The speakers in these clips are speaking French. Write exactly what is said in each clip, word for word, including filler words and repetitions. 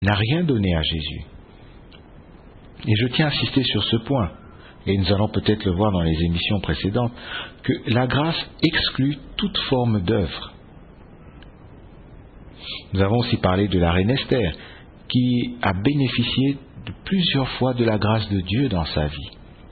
n'a rien donné à Jésus. Et je tiens à insister sur ce point, et nous allons peut-être le voir dans les émissions précédentes, que la grâce exclut toute forme d'œuvre. Nous avons aussi parlé de la reine Esther, qui a bénéficié de plusieurs fois de la grâce de Dieu dans sa vie.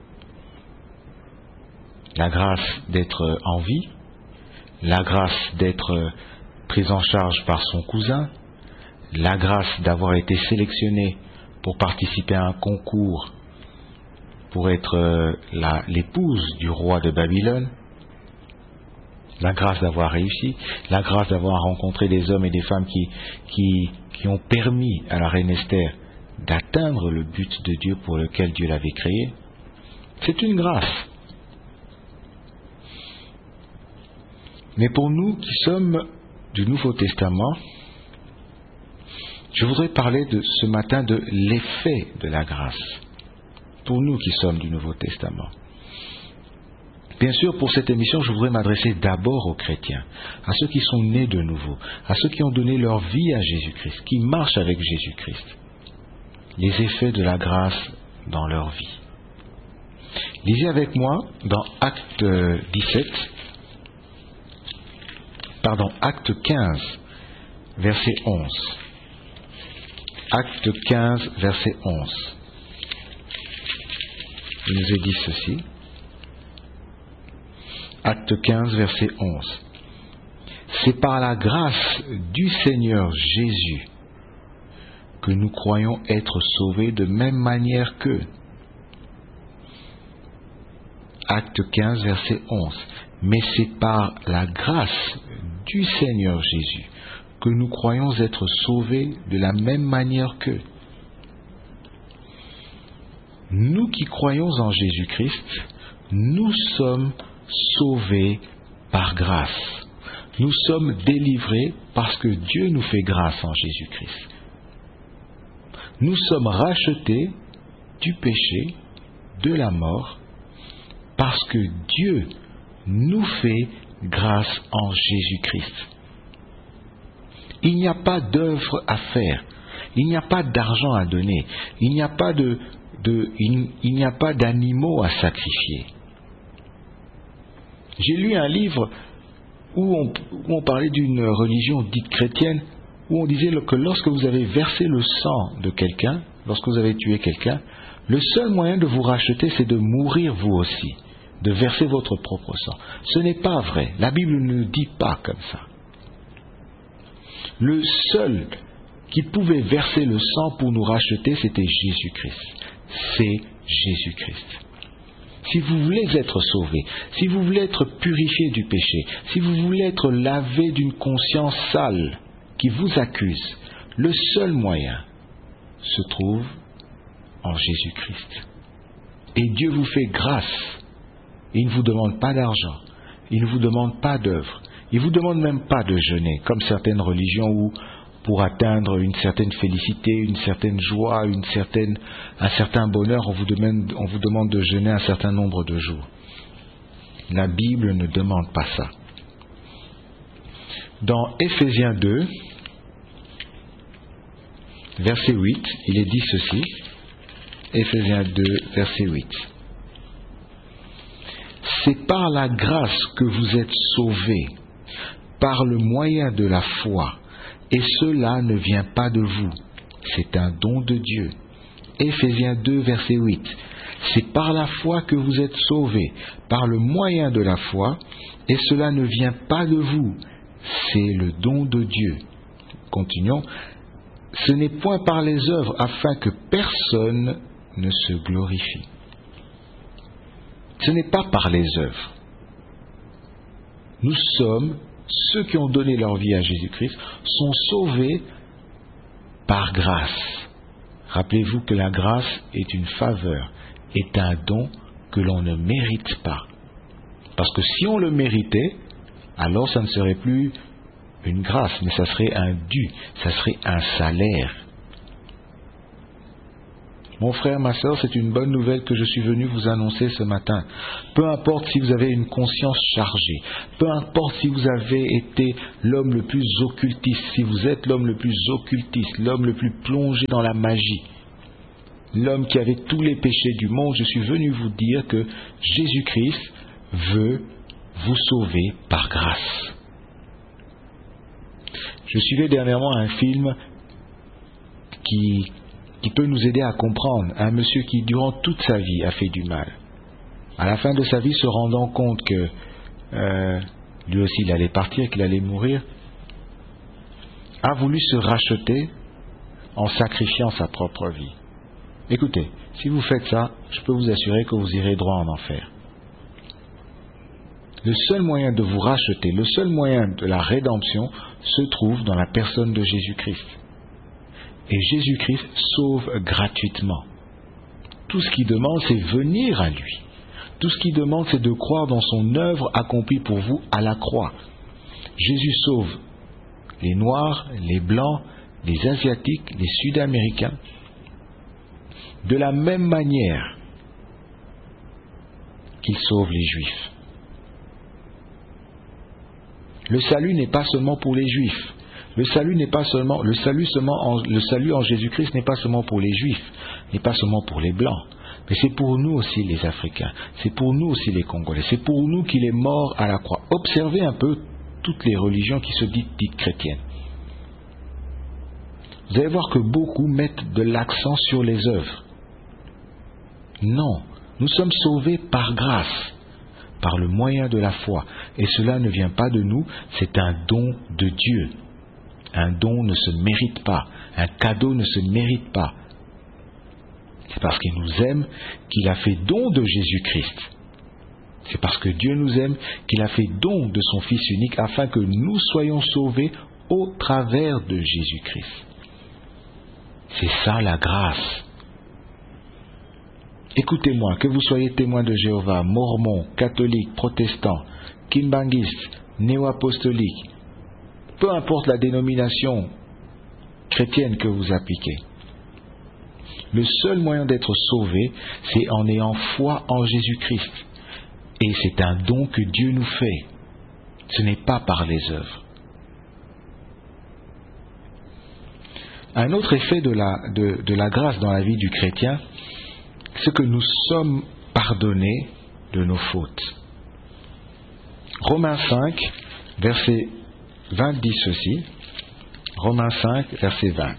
La grâce d'être en vie, la grâce d'être prise en charge par son cousin, la grâce d'avoir été sélectionnée pour participer à un concours pour être la, l'épouse du roi de Babylone, la grâce d'avoir réussi, la grâce d'avoir rencontré des hommes et des femmes qui, qui, qui ont permis à la reine Esther d'atteindre le but de Dieu pour lequel Dieu l'avait créé. C'est une grâce. Mais pour nous qui sommes du Nouveau Testament, je voudrais parler de, ce matin de l'effet de la grâce. Pour nous qui sommes du Nouveau Testament. Bien sûr, pour cette émission, je voudrais m'adresser d'abord aux chrétiens, à ceux qui sont nés de nouveau, à ceux qui ont donné leur vie à Jésus-Christ, qui marchent avec Jésus-Christ. Les effets de la grâce dans leur vie. Lisez avec moi dans Acte dix-sept, pardon, Acte quinze, verset onze. Acte quinze, verset onze. Il nous est dit ceci. Acte quinze, verset onze. C'est par la grâce du Seigneur Jésus que nous croyons être sauvés de même manière qu'eux. Acte quinze, verset onze. Mais c'est par la grâce du Seigneur Jésus que nous croyons être sauvés de la même manière qu'eux. Nous qui croyons en Jésus-Christ, nous sommes sauvés par grâce. Nous sommes délivrés parce que Dieu nous fait grâce en Jésus-Christ. Nous sommes rachetés du péché, de la mort, parce que Dieu nous fait grâce en Jésus-Christ. Il n'y a pas d'œuvre à faire, il n'y a pas d'argent à donner, il n'y a pas de, de il, il n'y a pas d'animaux à sacrifier. J'ai lu un livre où on, où on parlait d'une religion dite chrétienne, où on disait que lorsque vous avez versé le sang de quelqu'un, lorsque vous avez tué quelqu'un, le seul moyen de vous racheter, c'est de mourir vous aussi, de verser votre propre sang. Ce n'est pas vrai. La Bible ne dit pas comme ça. Le seul qui pouvait verser le sang pour nous racheter, c'était Jésus-Christ. C'est Jésus-Christ. Si vous voulez être sauvé, si vous voulez être purifié du péché, si vous voulez être lavé d'une conscience sale qui vous accuse, le seul moyen se trouve en Jésus-Christ. Et Dieu vous fait grâce. Il ne vous demande pas d'argent, il ne vous demande pas d'œuvre, il ne vous demande même pas de jeûner, comme certaines religions où pour atteindre une certaine félicité, une certaine joie, une certaine, un certain bonheur, on vous demande, on vous demande de jeûner un certain nombre de jours. La Bible ne demande pas ça. Dans Éphésiens deux, verset huit, il est dit ceci. Éphésiens deux, verset huit. C'est par la grâce que vous êtes sauvés, par le moyen de la foi. Et cela ne vient pas de vous, c'est un don de Dieu. Éphésiens deux, verset huit. C'est par la foi que vous êtes sauvés, par le moyen de la foi, et cela ne vient pas de vous, c'est le don de Dieu. Continuons. Ce n'est point par les œuvres, afin que personne ne se glorifie. Ce n'est pas par les œuvres. Nous sommes, ceux qui ont donné leur vie à Jésus-Christ, sont sauvés par grâce. Rappelez-vous que la grâce est une faveur, est un don que l'on ne mérite pas. Parce que si on le méritait, alors ça ne serait plus une grâce, mais ça serait un dû, ça serait un salaire. Mon frère, ma sœur, c'est une bonne nouvelle que je suis venu vous annoncer ce matin. Peu importe si vous avez une conscience chargée, peu importe si vous avez été l'homme le plus occultiste, si vous êtes l'homme le plus occultiste, l'homme le plus plongé dans la magie, l'homme qui avait tous les péchés du monde, je suis venu vous dire que Jésus-Christ veut vous sauver par grâce. Je suivais dernièrement un film qui... qui peut nous aider à comprendre un monsieur qui, durant toute sa vie, a fait du mal. À la fin de sa vie, se rendant compte que euh, lui aussi, il allait partir, qu'il allait mourir, a voulu se racheter en sacrifiant sa propre vie. Écoutez, si vous faites ça, je peux vous assurer que vous irez droit en enfer. Le seul moyen de vous racheter, le seul moyen de la rédemption se trouve dans la personne de Jésus-Christ. Et Jésus-Christ sauve gratuitement. Tout ce qu'il demande, c'est venir à lui. Tout ce qu'il demande, c'est de croire dans son œuvre accomplie pour vous à la croix. Jésus sauve les Noirs, les Blancs, les Asiatiques, les Sud-Américains, de la même manière qu'il sauve les Juifs. Le salut n'est pas seulement pour les Juifs. Le salut n'est pas seulement le salut seulement en, le salut en Jésus-Christ n'est pas seulement pour les Juifs, n'est pas seulement pour les Blancs, mais c'est pour nous aussi les Africains, c'est pour nous aussi les Congolais, c'est pour nous qu'il est mort à la croix. Observez un peu toutes les religions qui se disent dites chrétiennes. Vous allez voir que beaucoup mettent de l'accent sur les œuvres. Non, nous sommes sauvés par grâce, par le moyen de la foi, et cela ne vient pas de nous, c'est un don de Dieu. Un don ne se mérite pas, un cadeau ne se mérite pas. C'est parce qu'il nous aime qu'il a fait don de Jésus-Christ. C'est parce que Dieu nous aime qu'il a fait don de son Fils unique afin que nous soyons sauvés au travers de Jésus-Christ. C'est ça la grâce. Écoutez-moi, que vous soyez témoin de Jéhovah, mormon, catholique, protestant, kimbangiste, néo-apostolique, peu importe la dénomination chrétienne que vous appliquez, le seul moyen d'être sauvé, c'est en ayant foi en Jésus-Christ. Et c'est un don que Dieu nous fait. Ce n'est pas par les œuvres. Un autre effet de la, de, de la grâce dans la vie du chrétien, c'est que nous sommes pardonnés de nos fautes. Romains cinq, verset vingt dit ceci. Romains cinq, verset vingt.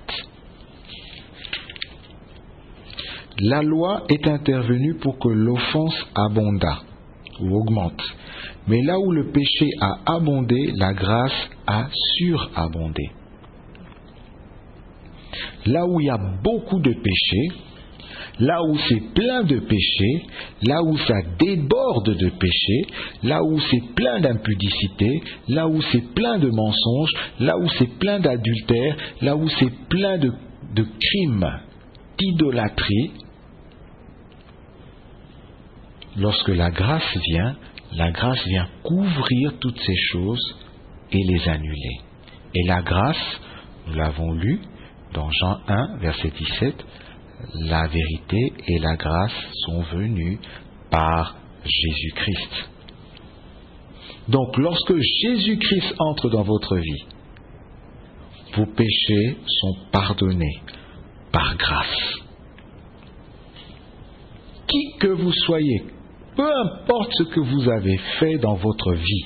La loi est intervenue pour que l'offense abondât ou augmente. Mais là où le péché a abondé, la grâce a surabondé. Là où il y a beaucoup de péchés, là où c'est plein de péchés, là où ça déborde de péchés, là où c'est plein d'impudicité, là où c'est plein de mensonges, là où c'est plein d'adultère, là où c'est plein de, de crimes, d'idolâtrie, lorsque la grâce vient, la grâce vient couvrir toutes ces choses et les annuler. Et la grâce, nous l'avons lu dans Jean un, verset dix-sept, la vérité et la grâce sont venues par Jésus-Christ. Donc, lorsque Jésus-Christ entre dans votre vie, vos péchés sont pardonnés par grâce. Qui que vous soyez, peu importe ce que vous avez fait dans votre vie,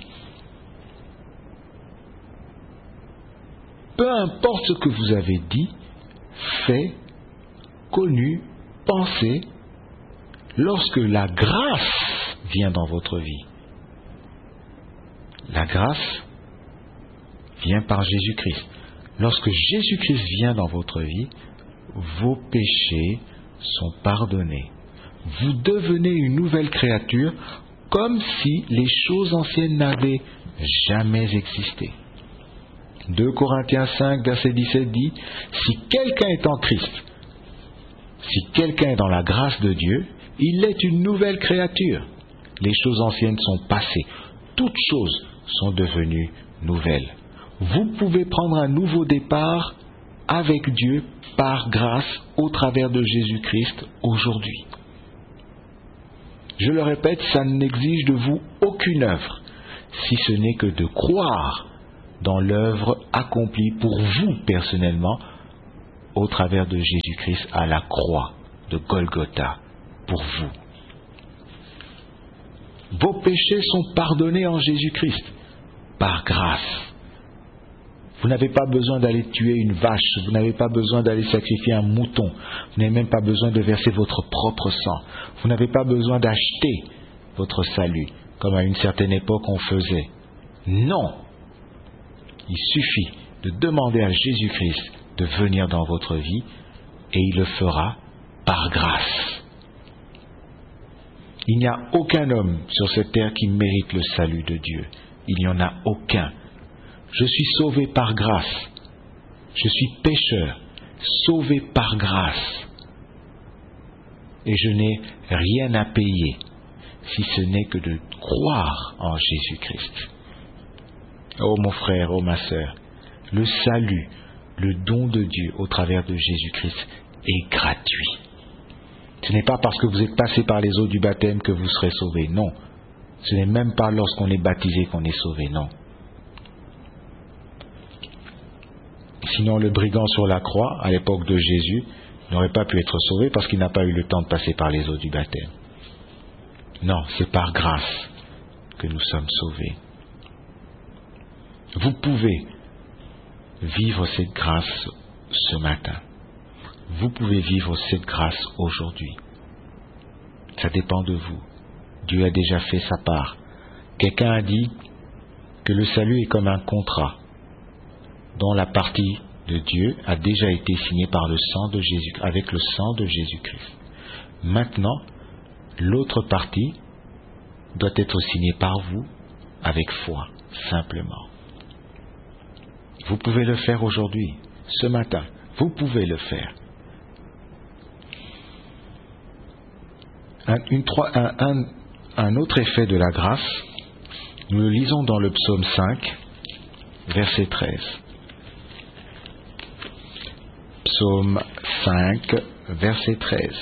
peu importe ce que vous avez dit, fait, connu, pensé, lorsque la grâce vient dans votre vie, la grâce vient par Jésus-Christ. Lorsque Jésus-Christ vient dans votre vie, vos péchés sont pardonnés. Vous devenez une nouvelle créature comme si les choses anciennes n'avaient jamais existé. deux Corinthiens cinq, verset dix-sept dit, « Si quelqu'un est en Christ, si quelqu'un est dans la grâce de Dieu, il est une nouvelle créature. Les choses anciennes sont passées. Toutes choses sont devenues nouvelles. » Vous pouvez prendre un nouveau départ avec Dieu par grâce au travers de Jésus-Christ aujourd'hui. Je le répète, ça n'exige de vous aucune œuvre, si ce n'est que de croire dans l'œuvre accomplie pour vous personnellement au travers de Jésus-Christ à la croix de Golgotha pour vous. Vos péchés sont pardonnés en Jésus-Christ par grâce. Vous n'avez pas besoin d'aller tuer une vache, vous n'avez pas besoin d'aller sacrifier un mouton, vous n'avez même pas besoin de verser votre propre sang, vous n'avez pas besoin d'acheter votre salut, comme à une certaine époque on faisait. Non! Il suffit de demander à Jésus-Christ de venir dans votre vie et il le fera par grâce. Il n'y a aucun homme sur cette terre qui mérite le salut de Dieu. Il n'y en a aucun. Je suis sauvé par grâce. Je suis pécheur, sauvé par grâce. Et je n'ai rien à payer, si ce n'est que de croire en Jésus-Christ. Oh mon frère, oh ma sœur, le salut, le don de Dieu au travers de Jésus-Christ est gratuit. Ce n'est pas parce que vous êtes passé par les eaux du baptême que vous serez sauvé, non. Ce n'est même pas lorsqu'on est baptisé qu'on est sauvé, non. Sinon, le brigand sur la croix, à l'époque de Jésus, n'aurait pas pu être sauvé parce qu'il n'a pas eu le temps de passer par les eaux du baptême. Non, c'est par grâce que nous sommes sauvés. Vous pouvez vivre cette grâce ce matin. Vous pouvez vivre cette grâce aujourd'hui. Ça dépend de vous. Dieu a déjà fait sa part. Quelqu'un a dit que le salut est comme un contrat dont la partie de Dieu a déjà été signée par le sang de Jésus, avec le sang de Jésus-Christ. Maintenant, l'autre partie doit être signée par vous avec foi, simplement. Vous pouvez le faire aujourd'hui, ce matin. Vous pouvez le faire. Un, une, un, un, un autre effet de la grâce, nous le lisons dans le psaume cinq, verset treize. Psaume cinq, verset treize.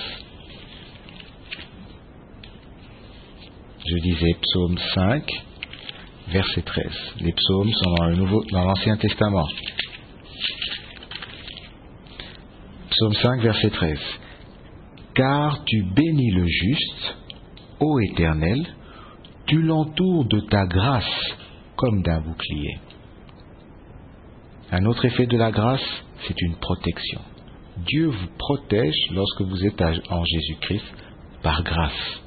Je disais psaume cinq, verset treize. Les psaumes sont dans, le Nouveau, dans l'Ancien Testament. Psaume cinq, verset treize. Car tu bénis le juste, ô Éternel, tu l'entoures de ta grâce comme d'un bouclier. Un autre effet de la grâce, c'est une protection. Dieu vous protège lorsque vous êtes en Jésus-Christ par grâce.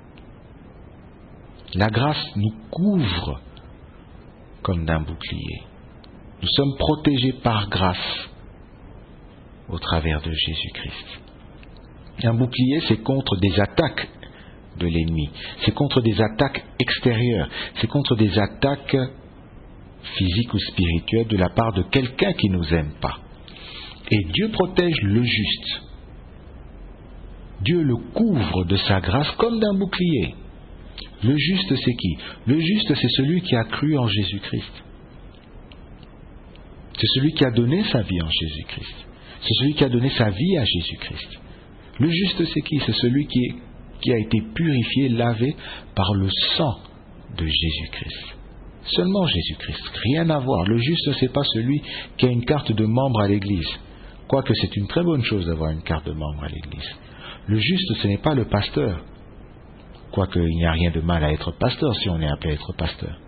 La grâce nous couvre comme d'un bouclier. Nous sommes protégés par grâce au travers de Jésus-Christ. Un bouclier, c'est contre des attaques de l'ennemi. C'est contre des attaques extérieures. C'est contre des attaques physiques ou spirituelles de la part de quelqu'un qui ne nous aime pas. Et Dieu protège le juste. Dieu le couvre de sa grâce comme d'un bouclier. Le juste, c'est qui? Le juste, c'est celui qui a cru en Jésus-Christ. C'est celui qui a donné sa vie en Jésus-Christ. C'est celui qui a donné sa vie à Jésus-Christ. Le juste, c'est qui? C'est celui qui, est, qui a été purifié, lavé par le sang de Jésus-Christ. Seulement Jésus-Christ, rien à voir. Le juste, ce n'est pas celui qui a une carte de membre à l'Église. Quoique c'est une très bonne chose d'avoir une carte de membre à l'Église. Le juste, ce n'est pas le pasteur. Quoique il n'y a rien de mal à être pasteur si on est appelé à être pasteur.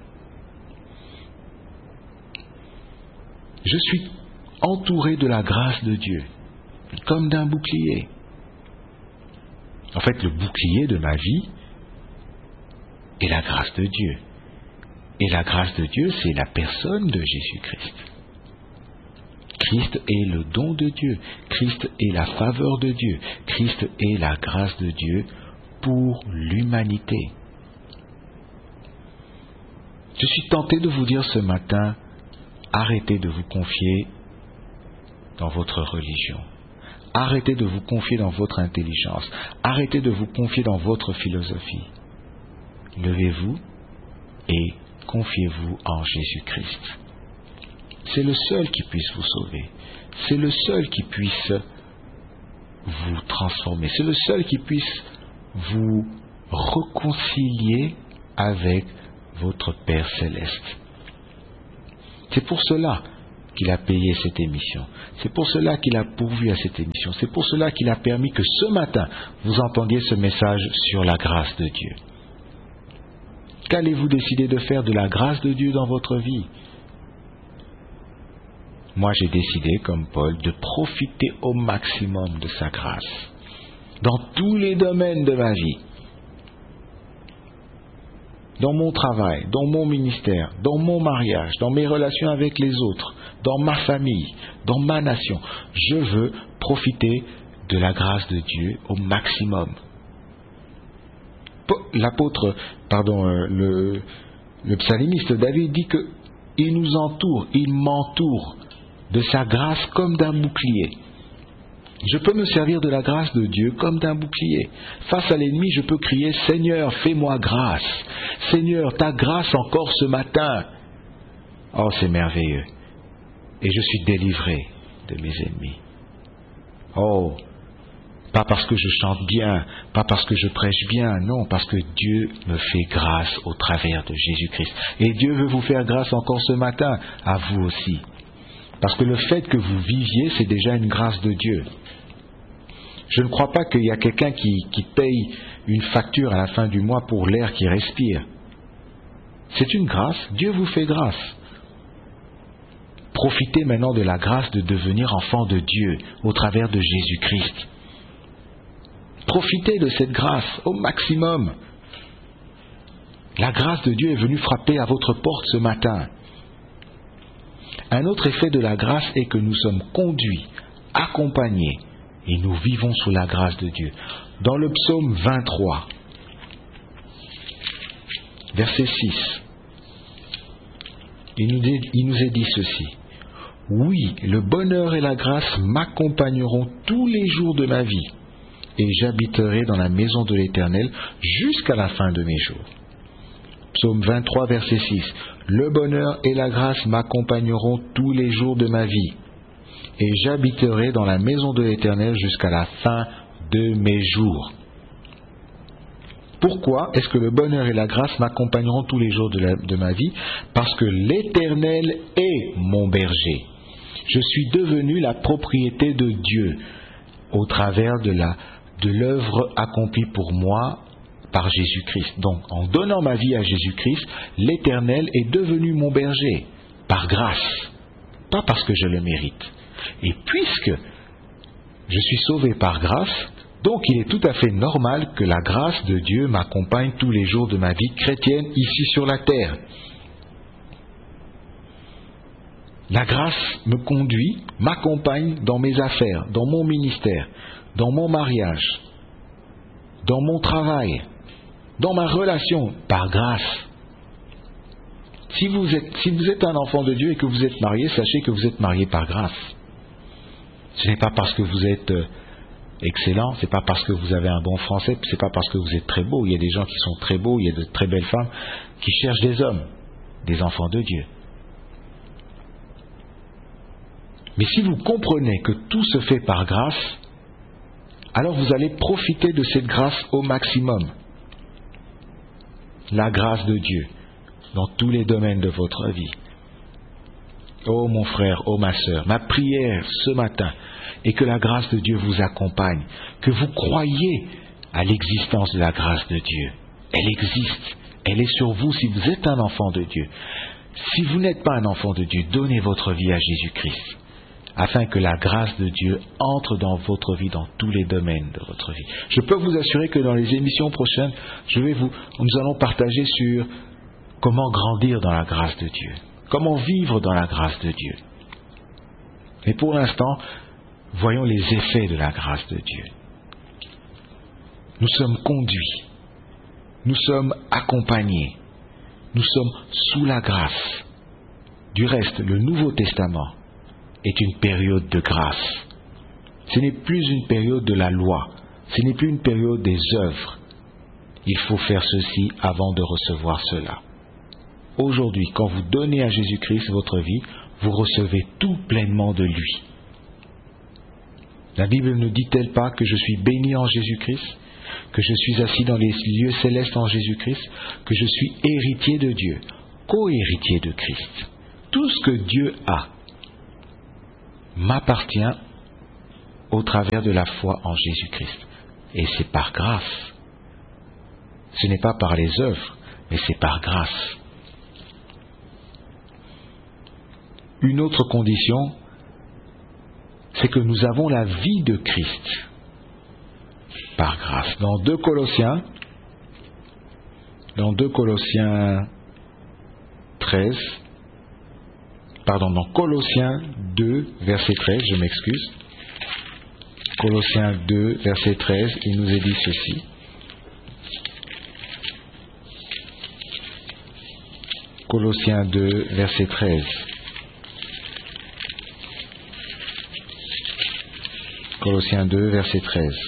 Je suis entouré de la grâce de Dieu, comme d'un bouclier. En fait, le bouclier de ma vie est la grâce de Dieu. Et la grâce de Dieu, c'est la personne de Jésus-Christ. Christ est le don de Dieu. Christ est la faveur de Dieu. Christ est la grâce de Dieu pour l'humanité. Je suis tenté de vous dire ce matin, arrêtez de vous confier dans votre religion. Arrêtez de vous confier dans votre intelligence. Arrêtez de vous confier dans votre philosophie. Levez-vous et confiez-vous en Jésus-Christ. C'est le seul qui puisse vous sauver. C'est le seul qui puisse vous transformer. C'est le seul qui puisse vous réconcilier avec votre Père Céleste. C'est pour cela qu'il a payé cette émission. C'est pour cela qu'il a pourvu à cette émission. C'est pour cela qu'il a permis que ce matin, vous entendiez ce message sur la grâce de Dieu. Qu'allez-vous décider de faire de la grâce de Dieu dans votre vie? Moi, j'ai décidé, comme Paul, de profiter au maximum de sa grâce, dans tous les domaines de ma vie. Dans mon travail, dans mon ministère, dans mon mariage, dans mes relations avec les autres, dans ma famille, dans ma nation. Je veux profiter de la grâce de Dieu au maximum. L'apôtre, pardon, le, le psalmiste David dit que il nous entoure, il m'entoure de sa grâce comme d'un bouclier. Je peux me servir de la grâce de Dieu comme d'un bouclier. Face à l'ennemi, je peux crier « Seigneur, fais-moi grâce. Seigneur, ta grâce encore ce matin. » Oh, c'est merveilleux. Et je suis délivré de mes ennemis. Oh, pas parce que je chante bien, pas parce que je prêche bien, non, parce que Dieu me fait grâce au travers de Jésus-Christ. Et Dieu veut vous faire grâce encore ce matin, à vous aussi. Parce que le fait que vous viviez, c'est déjà une grâce de Dieu. Je ne crois pas qu'il y a quelqu'un qui, qui paye une facture à la fin du mois pour l'air qu'il respire. C'est une grâce, Dieu vous fait grâce. Profitez maintenant de la grâce de devenir enfant de Dieu au travers de Jésus-Christ. Profitez de cette grâce au maximum. La grâce de Dieu est venue frapper à votre porte ce matin. Un autre effet de la grâce est que nous sommes conduits, accompagnés, et nous vivons sous la grâce de Dieu. Dans le psaume vingt-trois, verset six, il nous, dit, il nous est dit ceci. « Oui, le bonheur et la grâce m'accompagneront tous les jours de ma vie, et j'habiterai dans la maison de l'Éternel jusqu'à la fin de mes jours. » Psaume vingt-trois, verset six. « Le bonheur et la grâce m'accompagneront tous les jours de ma vie, et j'habiterai dans la maison de l'Éternel jusqu'à la fin de mes jours. » Pourquoi est-ce que le bonheur et la grâce m'accompagneront tous les jours de, la, de ma vie? Parce que l'Éternel est mon berger. Je suis devenu la propriété de Dieu au travers de la, de l'œuvre accomplie pour moi par Jésus-Christ. Donc, en donnant ma vie à Jésus-Christ, l'Éternel est devenu mon berger, par grâce, pas parce que je le mérite. Et puisque je suis sauvé par grâce, donc il est tout à fait normal que la grâce de Dieu m'accompagne tous les jours de ma vie chrétienne ici sur la terre. La grâce me conduit, m'accompagne dans mes affaires, dans mon ministère, dans mon mariage, dans mon travail, dans ma relation, par grâce. Si vous êtes, si vous êtes un enfant de Dieu et que vous êtes marié, sachez que vous êtes marié par grâce. Ce n'est pas parce que vous êtes excellent, ce n'est pas parce que vous avez un bon français, ce n'est pas parce que vous êtes très beau. Il y a des gens qui sont très beaux, il y a de très belles femmes qui cherchent des hommes, des enfants de Dieu. Mais si vous comprenez que tout se fait par grâce, alors vous allez profiter de cette grâce au maximum. La grâce de Dieu dans tous les domaines de votre vie. Oh mon frère, oh ma sœur, ma prière ce matin est que la grâce de Dieu vous accompagne, que vous croyez à l'existence de la grâce de Dieu. Elle existe, elle est sur vous si vous êtes un enfant de Dieu. Si vous n'êtes pas un enfant de Dieu, donnez votre vie à Jésus-Christ, afin que la grâce de Dieu entre dans votre vie, dans tous les domaines de votre vie. Je peux vous assurer que dans les émissions prochaines, je vais vous, nous allons partager sur comment grandir dans la grâce de Dieu, comment vivre dans la grâce de Dieu. Mais pour l'instant, voyons les effets de la grâce de Dieu. Nous sommes conduits, nous sommes accompagnés, nous sommes sous la grâce. Du reste, le Nouveau Testament est une période de grâce. Ce n'est plus une période de la loi, ce n'est plus une période des œuvres. Il faut faire ceci avant de recevoir cela. Aujourd'hui, quand vous donnez à Jésus-Christ votre vie, vous recevez tout pleinement de lui. La Bible ne dit-elle pas que je suis béni en Jésus-Christ, que je suis assis dans les lieux célestes en Jésus-Christ, que je suis héritier de Dieu, co-héritier de Christ. Tout ce que Dieu a m'appartient au travers de la foi en Jésus-Christ. Et c'est par grâce. Ce n'est pas par les œuvres, mais c'est par grâce. Une autre condition, c'est que nous avons la vie de Christ par grâce. Dans deux Colossiens, dans deux Colossiens treize, pardon, dans Colossiens deux, verset treize, je m'excuse. Colossiens deux, verset treize, il nous est dit ceci. Colossiens deux, verset treize. Colossiens deux, verset treize.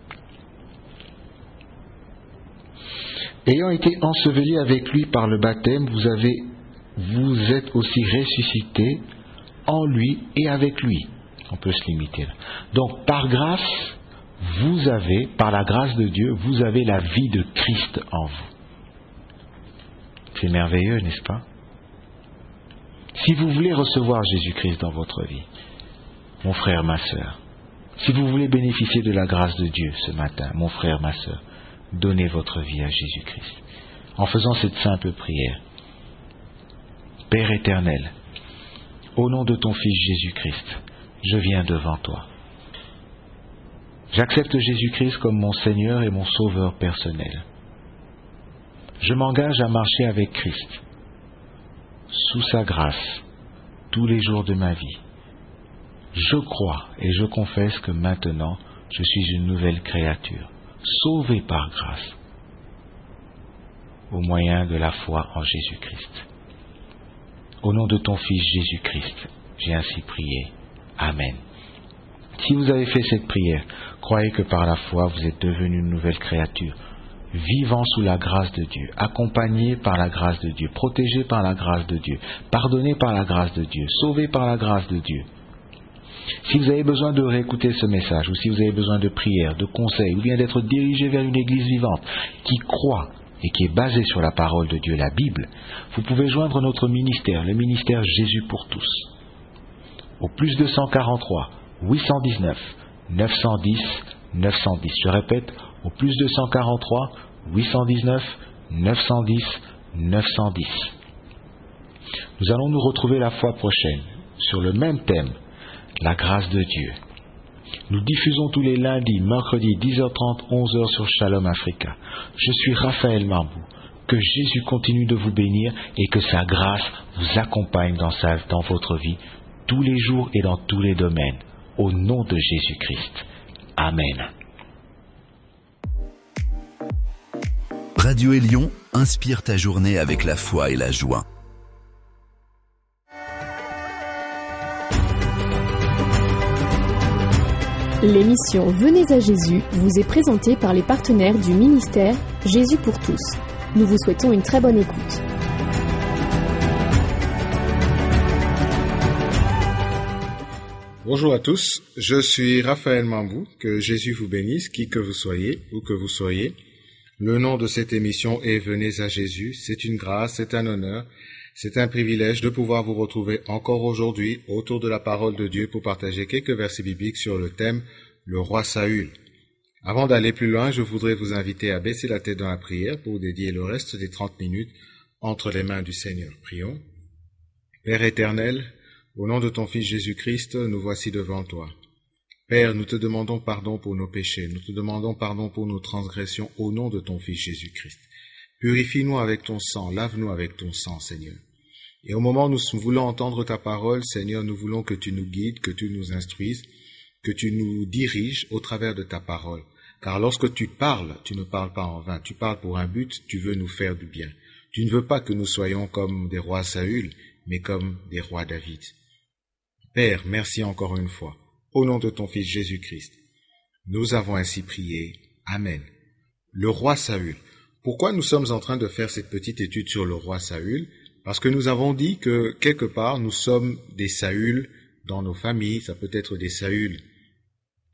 Ayant été ensevelis avec lui par le baptême, vous avez, vous êtes aussi ressuscités en lui et avec lui. On peut se limiter là. Donc, par grâce, vous avez, par la grâce de Dieu, vous avez la vie de Christ en vous. C'est merveilleux, n'est-ce pas? Si vous voulez recevoir Jésus-Christ dans votre vie, mon frère, ma sœur, si vous voulez bénéficier de la grâce de Dieu ce matin, mon frère, ma sœur, donnez votre vie à Jésus-Christ. En faisant cette simple prière. Père éternel, au nom de ton Fils Jésus-Christ, je viens devant toi. J'accepte Jésus-Christ comme mon Seigneur et mon Sauveur personnel. Je m'engage à marcher avec Christ, sous sa grâce, tous les jours de ma vie. Je crois et je confesse que maintenant, je suis une nouvelle créature, sauvée par grâce, au moyen de la foi en Jésus-Christ. Au nom de ton Fils Jésus-Christ, j'ai ainsi prié. Amen. Si vous avez fait cette prière, croyez que par la foi, vous êtes devenu une nouvelle créature, vivant sous la grâce de Dieu, accompagné par la grâce de Dieu, protégé par la grâce de Dieu, pardonné par la grâce de Dieu, sauvé par la grâce de Dieu. Si vous avez besoin de réécouter ce message, ou si vous avez besoin de prières, de conseils, ou bien d'être dirigé vers une église vivante qui croit et qui est basée sur la parole de Dieu, la Bible, vous pouvez joindre notre ministère, le ministère Jésus pour tous, au plus deux cent quarante-trois, huit cent dix-neuf, neuf cent dix, neuf cent dix. Je répète, au plus deux cent quarante-trois, huit cent dix-neuf, neuf cent dix, neuf cent dix. Nous allons nous retrouver la fois prochaine sur le même thème, la grâce de Dieu. Nous diffusons tous les lundis, mercredis, dix heures trente, onze heures sur Shalom Africa. Je suis Raphaël Mambou. Que Jésus continue de vous bénir et que sa grâce vous accompagne dans, sa, dans votre vie, tous les jours et dans tous les domaines. Au nom de Jésus-Christ. Amen. Radio Élion inspire ta journée avec la foi et la joie. L'émission Venez à Jésus vous est présentée par les partenaires du ministère Jésus pour tous. Nous vous souhaitons une très bonne écoute. Bonjour à tous, je suis Raphaël Mambou, que Jésus vous bénisse, qui que vous soyez, où que vous soyez. Le nom de cette émission est Venez à Jésus, c'est une grâce, c'est un honneur, c'est un privilège de pouvoir vous retrouver encore aujourd'hui autour de la parole de Dieu pour partager quelques versets bibliques sur le thème « Le roi Saül ». Avant d'aller plus loin, je voudrais vous inviter à baisser la tête dans la prière pour dédier le reste des trente minutes entre les mains du Seigneur. Prions. Père éternel, au nom de ton Fils Jésus-Christ, nous voici devant toi. Père, nous te demandons pardon pour nos péchés, nous te demandons pardon pour nos transgressions au nom de ton Fils Jésus-Christ. Purifie-nous avec ton sang, lave-nous avec ton sang, Seigneur. Et au moment où nous voulons entendre ta parole, Seigneur, nous voulons que tu nous guides, que tu nous instruises, que tu nous diriges au travers de ta parole. Car lorsque tu parles, tu ne parles pas en vain, tu parles pour un but, tu veux nous faire du bien. Tu ne veux pas que nous soyons comme des rois Saül, mais comme des rois David. Père, merci encore une fois. Au nom de ton Fils Jésus-Christ, nous avons ainsi prié. Amen. Le roi Saül. Pourquoi nous sommes en train de faire cette petite étude sur le roi Saül? Parce que nous avons dit que quelque part nous sommes des Saül dans nos familles, ça peut être des Saül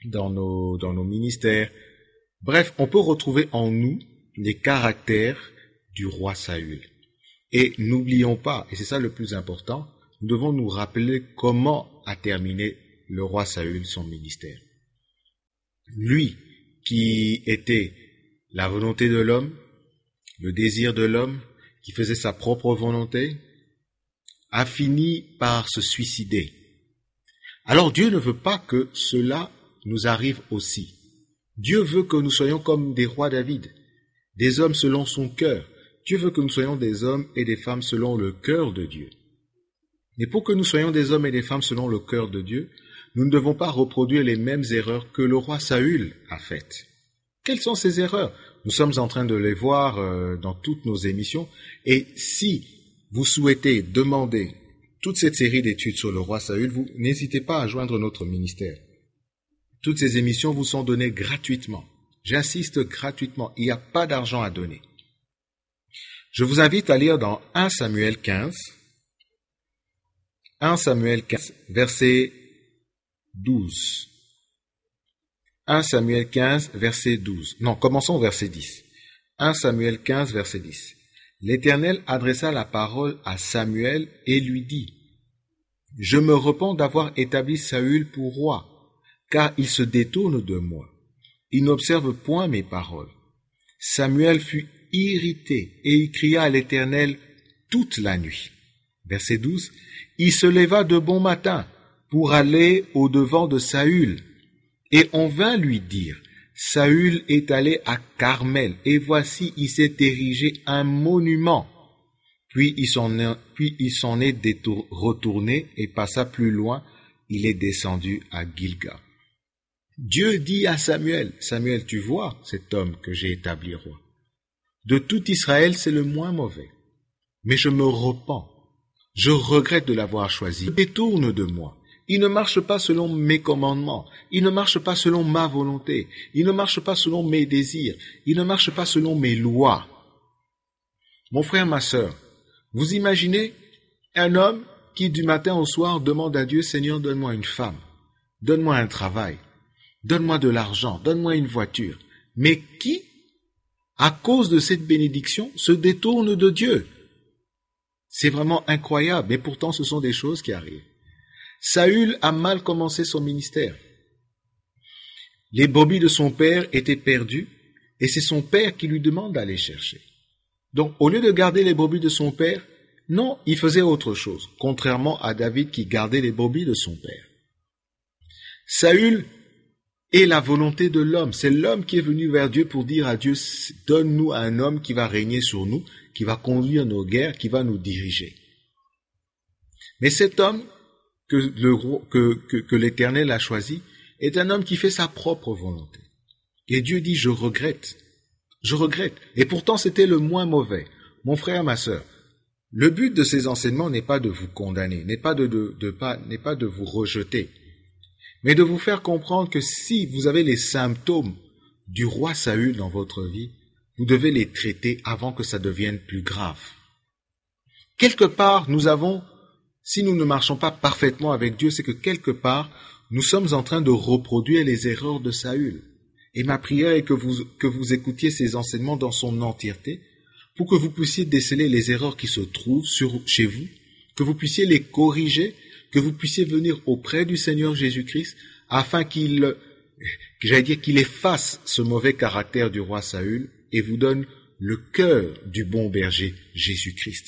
dans nos, dans nos ministères. Bref, on peut retrouver en nous les caractères du roi Saül. Et n'oublions pas, et c'est ça le plus important, nous devons nous rappeler comment a terminé le roi Saül son ministère. Lui, qui était la volonté de l'homme, le désir de l'homme, qui faisait sa propre volonté, a fini par se suicider. Alors Dieu ne veut pas que cela nous arrive aussi. Dieu veut que nous soyons comme des rois David, des hommes selon son cœur. Dieu veut que nous soyons des hommes et des femmes selon le cœur de Dieu. Mais pour que nous soyons des hommes et des femmes selon le cœur de Dieu, nous ne devons pas reproduire les mêmes erreurs que le roi Saül a faites. Quelles sont ces erreurs? Nous sommes en train de les voir euh, dans toutes nos émissions. Et si vous souhaitez demander toute cette série d'études sur le roi Saül, vous n'hésitez pas à joindre notre ministère. Toutes ces émissions vous sont données gratuitement. J'insiste, gratuitement. Il n'y a pas d'argent à donner. Je vous invite à lire dans un Samuel quinze, un Samuel quinze, verset douze. un Samuel quinze, verset douze. Non, commençons au verset dix. un Samuel quinze, verset dix. L'Éternel adressa la parole à Samuel et lui dit, « Je me repens d'avoir établi Saül pour roi, car il se détourne de moi. Il n'observe point mes paroles. » Samuel fut irrité et il cria à l'Éternel toute la nuit. Verset douze. Il se leva de bon matin pour aller au-devant de Saül. Et on vint lui dire, Saül est allé à Carmel, et voici, il s'est érigé un monument. Puis il s'en est, puis il s'en est détour, retourné et passa plus loin, il est descendu à Gilgal. Dieu dit à Samuel, Samuel, tu vois cet homme que j'ai établi roi. De tout Israël, c'est le moins mauvais. Mais je me repens. Je regrette de l'avoir choisi. Il détourne de moi. Il ne marche pas selon mes commandements. Il ne marche pas selon ma volonté. Il ne marche pas selon mes désirs. Il ne marche pas selon mes lois. Mon frère, ma sœur, vous imaginez un homme qui du matin au soir demande à Dieu, Seigneur, donne-moi une femme, donne-moi un travail, donne-moi de l'argent, donne-moi une voiture. Mais qui, à cause de cette bénédiction, se détourne de Dieu? C'est vraiment incroyable, mais pourtant ce sont des choses qui arrivent. Saül a mal commencé son ministère. Les brebis de son père étaient perdues, et c'est son père qui lui demande d'aller chercher. Donc, au lieu de garder les brebis de son père, non, il faisait autre chose, contrairement à David qui gardait les brebis de son père. Saül est la volonté de l'homme. C'est l'homme qui est venu vers Dieu pour dire à Dieu, donne-nous un homme qui va régner sur nous, qui va conduire nos guerres, qui va nous diriger. Mais cet homme que, le, que, que, que l'Éternel a choisi est un homme qui fait sa propre volonté. Et Dieu dit, je regrette, je regrette. Et pourtant, c'était le moins mauvais. Mon frère, ma sœur, le but de ces enseignements n'est pas de vous condamner, n'est pas de, de, de, pas, n'est pas de vous rejeter, mais de vous faire comprendre que si vous avez les symptômes du roi Saül dans votre vie, vous devez les traiter avant que ça devienne plus grave. Quelque part, nous avons, si nous ne marchons pas parfaitement avec Dieu, c'est que quelque part, nous sommes en train de reproduire les erreurs de Saül. Et ma prière est que vous, que vous écoutiez ces enseignements dans son entièreté, pour que vous puissiez déceler les erreurs qui se trouvent sur, chez vous, que vous puissiez les corriger, que vous puissiez venir auprès du Seigneur Jésus-Christ, afin qu'il, j'allais dire qu'il efface ce mauvais caractère du roi Saül et vous donne le cœur du bon berger Jésus-Christ.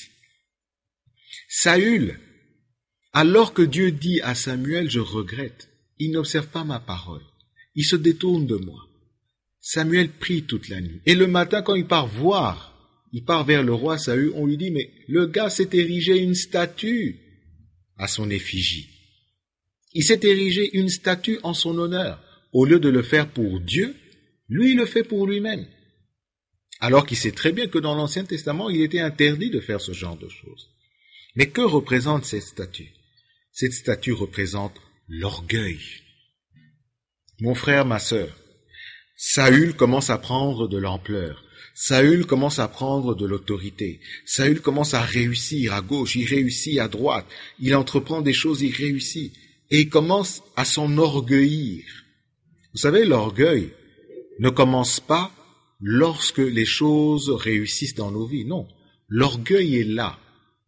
Saül, alors que Dieu dit à Samuel, je regrette, il n'observe pas ma parole, il se détourne de moi. Samuel prie toute la nuit. Et le matin, quand il part voir, il part vers le roi Saül, on lui dit, mais le gars s'est érigé une statue à son effigie. Il s'est érigé une statue en son honneur. Au lieu de le faire pour Dieu, lui, il le fait pour lui-même. Alors qu'il sait très bien que dans l'Ancien Testament, il était interdit de faire ce genre de choses. Mais que représente cette statue? Cette statue représente l'orgueil. Mon frère, ma sœur, Saül commence à prendre de l'ampleur. Saül commence à prendre de l'autorité. Saül commence à réussir à gauche, il réussit à droite. Il entreprend des choses, il réussit. Et il commence à s'enorgueillir. Vous savez, l'orgueil ne commence pas lorsque les choses réussissent dans nos vies. Non, l'orgueil est là.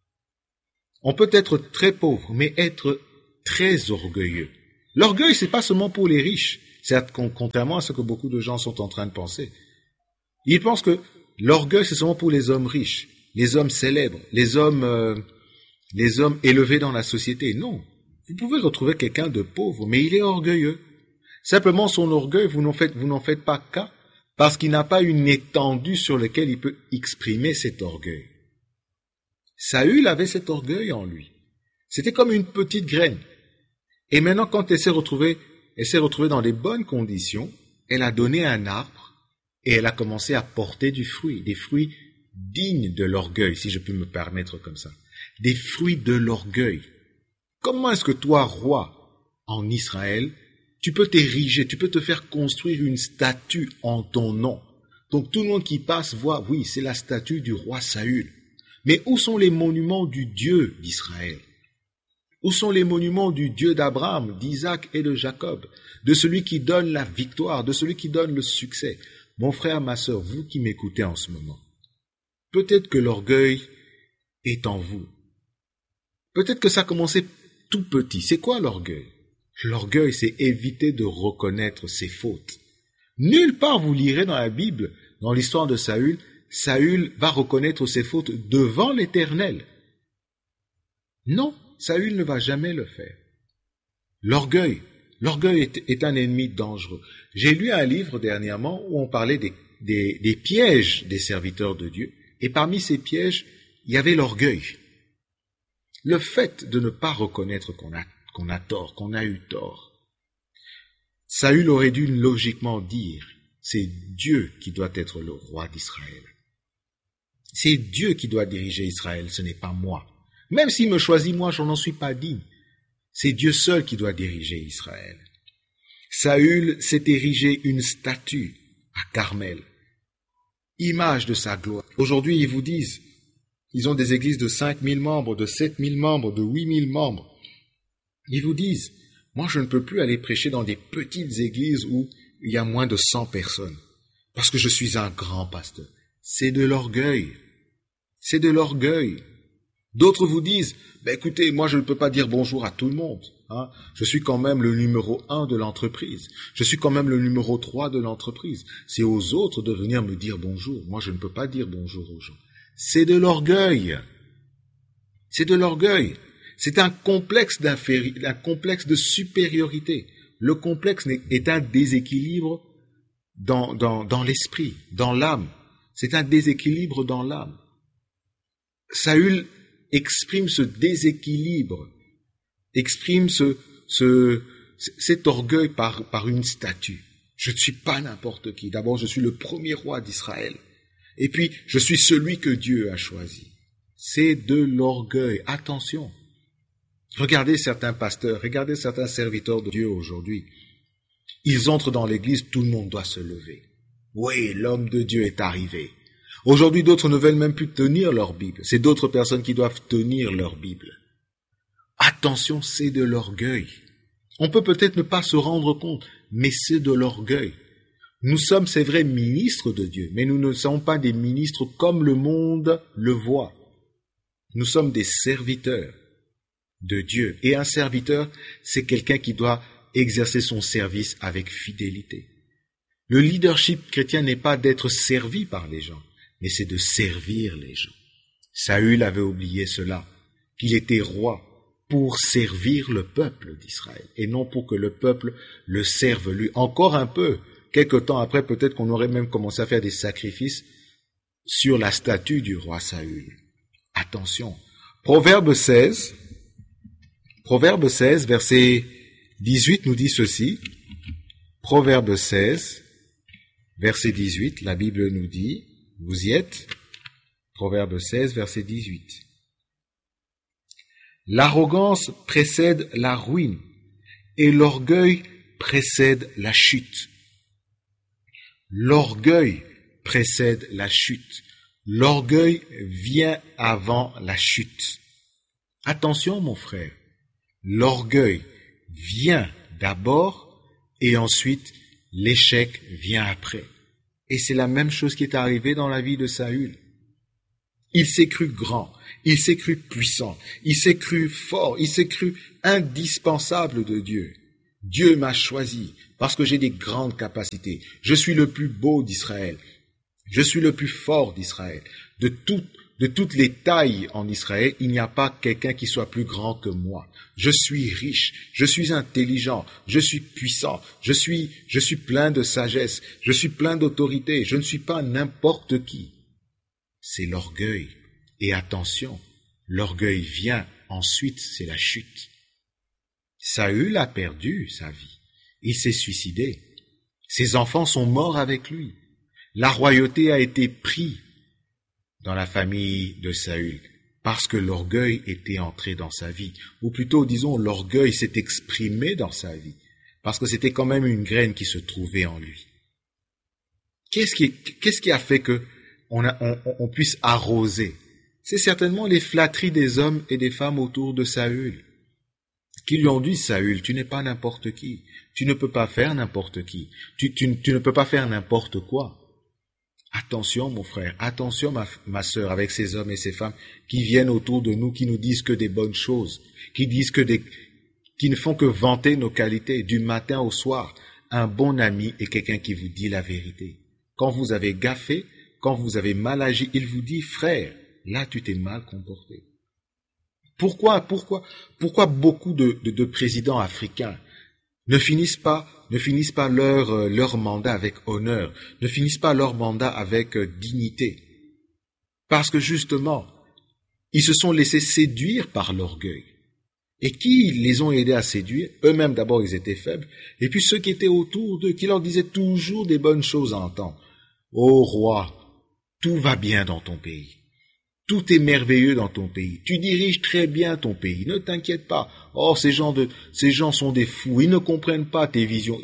On peut être très pauvre, mais être très orgueilleux. L'orgueil, c'est pas seulement pour les riches, c'est contrairement à ce que beaucoup de gens sont en train de penser. Ils pensent que l'orgueil, c'est seulement pour les hommes riches, les hommes célèbres, les hommes, euh, les hommes élevés dans la société. Non, vous pouvez retrouver quelqu'un de pauvre, mais il est orgueilleux. Simplement, son orgueil, vous n'en faites, vous n'en faites pas cas, parce qu'il n'a pas une étendue sur laquelle il peut exprimer cet orgueil. Saül avait cet orgueil en lui. C'était comme une petite graine. Et maintenant, quand elle s'est retrouvée, elle s'est retrouvée dans les bonnes conditions, elle a donné un arbre et elle a commencé à porter du fruit, des fruits dignes de l'orgueil, si je peux me permettre comme ça. Des fruits de l'orgueil. Comment est-ce que toi, roi en Israël, tu peux t'ériger, tu peux te faire construire une statue en ton nom? Donc tout le monde qui passe voit, oui, c'est la statue du roi Saül. Mais où sont les monuments du Dieu d'Israël? Où sont les monuments du Dieu d'Abraham, d'Isaac et de Jacob, de celui qui donne la victoire, de celui qui donne le succès? Mon frère, ma sœur, vous qui m'écoutez en ce moment, peut-être que l'orgueil est en vous. Peut-être que ça a commencé tout petit. C'est quoi l'orgueil? L'orgueil, c'est éviter de reconnaître ses fautes. Nulle part vous lirez dans la Bible, dans l'histoire de Saül, Saül va reconnaître ses fautes devant l'Éternel. Non, Saül ne va jamais le faire. L'orgueil, l'orgueil est, est un ennemi dangereux. J'ai lu un livre dernièrement où on parlait des, des, des pièges des serviteurs de Dieu, et parmi ces pièges, il y avait l'orgueil. Le fait de ne pas reconnaître qu'on a, qu'on a tort, qu'on a eu tort. Saül aurait dû logiquement dire, c'est Dieu qui doit être le roi d'Israël. C'est Dieu qui doit diriger Israël, ce n'est pas moi. Même s'il me choisit, moi, je n'en suis pas digne. C'est Dieu seul qui doit diriger Israël. Saül s'est érigé une statue à Carmel, image de sa gloire. Aujourd'hui, ils vous disent, ils ont des églises de cinq mille membres, de sept mille membres, de huit mille membres. Ils vous disent, moi, je ne peux plus aller prêcher dans des petites églises où il y a moins de cent personnes, parce que je suis un grand pasteur. C'est de l'orgueil. C'est de l'orgueil. D'autres vous disent, ben écoutez, moi je ne peux pas dire bonjour à tout le monde. Hein. Je suis quand même le numéro un de l'entreprise. Je suis quand même le numéro trois de l'entreprise. C'est aux autres de venir me dire bonjour. Moi je ne peux pas dire bonjour aux gens. C'est de l'orgueil. C'est de l'orgueil. C'est un complexe d'inféri- un complexe de supériorité. Le complexe est un déséquilibre dans, dans, dans l'esprit, dans l'âme. C'est un déséquilibre dans l'âme. Saül exprime ce déséquilibre, exprime ce, ce, cet orgueil par, par une statue. Je ne suis pas n'importe qui. D'abord, je suis le premier roi d'Israël. Et puis, je suis celui que Dieu a choisi. C'est de l'orgueil. Attention. Regardez certains pasteurs, regardez certains serviteurs de Dieu aujourd'hui. Ils entrent dans l'église, tout le monde doit se lever. Oui, l'homme de Dieu est arrivé. Aujourd'hui, d'autres ne veulent même plus tenir leur Bible. C'est d'autres personnes qui doivent tenir leur Bible. Attention, c'est de l'orgueil. On peut peut-être ne pas se rendre compte, mais c'est de l'orgueil. Nous sommes, c'est vrai, ministres de Dieu, mais nous ne sommes pas des ministres comme le monde le voit. Nous sommes des serviteurs de Dieu. Et un serviteur, c'est quelqu'un qui doit exercer son service avec fidélité. Le leadership chrétien n'est pas d'être servi par les gens, mais c'est de servir les gens. Saül avait oublié cela, qu'il était roi pour servir le peuple d'Israël, et non pour que le peuple le serve lui. Encore un peu, quelque temps après, peut-être qu'on aurait même commencé à faire des sacrifices sur la statue du roi Saül. Attention. Proverbe seize, Proverbe seize, verset dix-huit nous dit ceci. Proverbe seize, verset dix-huit, la Bible nous dit, vous y êtes? Proverbe seize, verset dix-huit. L'arrogance précède la ruine et l'orgueil précède la chute. L'orgueil précède la chute. L'orgueil vient avant la chute. Attention, mon frère. L'orgueil vient d'abord et ensuite l'échec vient après. Et c'est la même chose qui est arrivée dans la vie de Saül. Il s'est cru grand, il s'est cru puissant, il s'est cru fort, il s'est cru indispensable de Dieu. Dieu m'a choisi parce que j'ai des grandes capacités. Je suis le plus beau d'Israël. Je suis le plus fort d'Israël. De, tout, de toutes les tailles en Israël, il n'y a pas quelqu'un qui soit plus grand que moi. Je suis riche, je suis intelligent, je suis puissant, je suis, je suis plein de sagesse, je suis plein d'autorité, je ne suis pas n'importe qui. C'est l'orgueil. Et attention, l'orgueil vient, ensuite c'est la chute. Saül a perdu sa vie. Il s'est suicidé. Ses enfants sont morts avec lui. La royauté a été prise dans la famille de Saül parce que l'orgueil était entré dans sa vie. Ou plutôt, disons, l'orgueil s'est exprimé dans sa vie parce que c'était quand même une graine qui se trouvait en lui. Qu'est-ce qui, qu'est-ce qui a fait que on, a, on, on puisse arroser? C'est certainement les flatteries des hommes et des femmes autour de Saül, qui lui ont dit, Saül, tu n'es pas n'importe qui, tu ne peux pas faire n'importe qui, tu, tu, tu ne peux pas faire n'importe quoi. Attention mon frère, attention ma, ma sœur, avec ces hommes et ces femmes qui viennent autour de nous, qui nous disent que des bonnes choses, qui disent que des, qui ne font que vanter nos qualités du matin au soir. Un bon ami est quelqu'un qui vous dit la vérité. Quand vous avez gaffé, quand vous avez mal agi, il vous dit, frère, là tu t'es mal comporté. Pourquoi, pourquoi, pourquoi beaucoup de, de, de présidents africains ne finissent pas, ne finissent pas leur, euh, leur mandat avec honneur, ne finissent pas leur mandat avec euh, dignité? Parce que justement, ils se sont laissés séduire par l'orgueil. Et qui les ont aidés à séduire? Eux-mêmes d'abord ils étaient faibles, et puis ceux qui étaient autour d'eux, qui leur disaient toujours des bonnes choses à entendre. Ô roi, tout va bien dans ton pays. Tout est merveilleux dans ton pays. Tu diriges très bien ton pays. Ne t'inquiète pas. Oh, ces gens de, ces gens sont des fous. Ils ne comprennent pas tes visions.